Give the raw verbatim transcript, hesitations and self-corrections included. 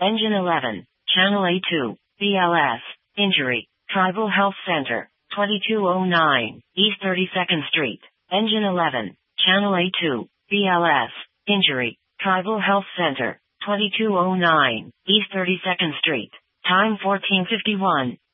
Engine eleven, Channel A two, B L S, Injury, Tribal Health Center, twenty-two oh nine, East thirty-second Street. Engine eleven, Channel A two, B L S, Injury, Tribal Health Center, twenty-two oh nine, East thirty-second Street. Time fourteen fifty-one.